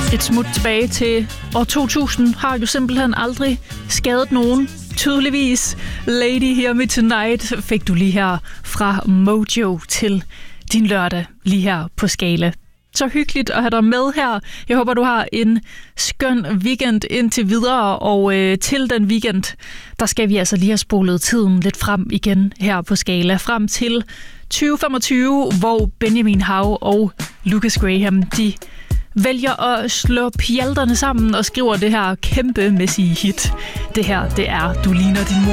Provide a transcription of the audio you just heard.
Et smut tilbage til år 2000 har jo simpelthen aldrig skadet nogen. Tydeligvis. Lady Hear Me Tonight fik du lige her fra Mojo til din lørdag lige her på Skala. Så hyggeligt at have dig med her. Jeg håber, du har en skøn weekend indtil videre, og til den weekend, der skal vi altså lige have spolet tiden lidt frem igen her på Skala. Frem til 2025, hvor Benjamin Hav og Lucas Graham, de vælger at slå pjalterne sammen og skriver det her kæmpemæssige hit. Det her, det er Du ligner din mor.